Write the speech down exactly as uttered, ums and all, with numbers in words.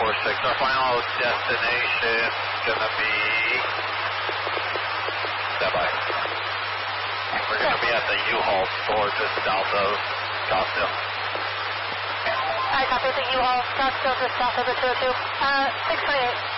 four six. Our final destination is going to be... Stand by. We're going to be at the U-Haul store just south of Scottsdale. Alright, copy the U-Haul, Scottsdale just south of the two oh two. Uh, six twenty-eight.